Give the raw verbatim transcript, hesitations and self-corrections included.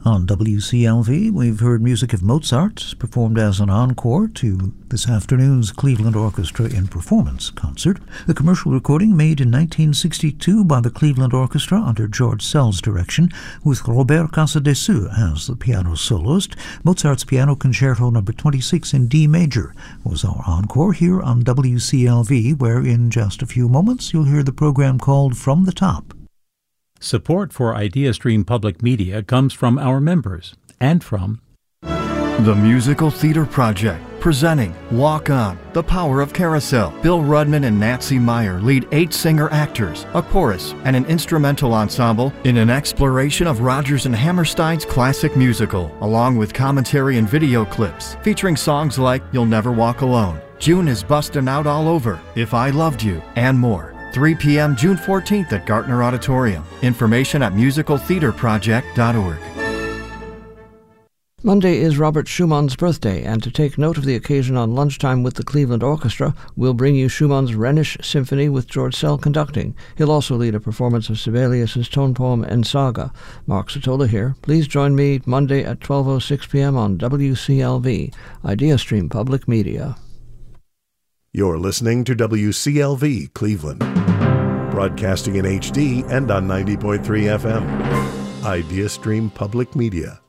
On W C L V, we've heard music of Mozart performed as an encore to this afternoon's Cleveland Orchestra in Performance concert, the commercial recording made in nineteen sixty-two by the Cleveland Orchestra under George Sell's direction, with Robert Casadessus as the piano soloist. Mozart's Piano Concerto number twenty-six in D major was our encore here on W C L V, where in just a few moments you'll hear the program called From the Top. Support for IdeaStream Public Media comes from our members and from The Musical Theater Project, presenting Walk On, The Power of Carousel. Bill Rudman and Nancy Meyer lead eight singer-actors, a chorus, and an instrumental ensemble in an exploration of Rodgers and Hammerstein's classic musical, along with commentary and video clips featuring songs like You'll Never Walk Alone, June is Bustin' Out All Over, If I Loved You, and more. three p.m. June fourteenth at Gartner Auditorium. Information at musical theater project dot org. Monday is Robert Schumann's birthday, and to take note of the occasion on Lunchtime with the Cleveland Orchestra, we'll bring you Schumann's Rhenish Symphony with George Szell conducting. He'll also lead a performance of Sibelius's tone poem Ensaga. Mark Sotola here. Please join me Monday at twelve oh six p.m. on W C L V, IdeaStream Public Media. You're listening to W C L V Cleveland, broadcasting in H D and on ninety point three F M. IdeaStream Public Media.